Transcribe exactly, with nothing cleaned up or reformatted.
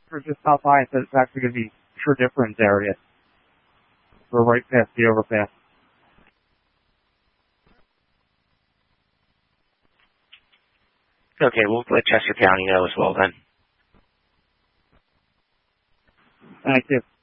We're just stopped by and said it's actually going to be Sure Difference area. We're right past the overpass. Okay, we'll let Chester County know as well then. Thank you.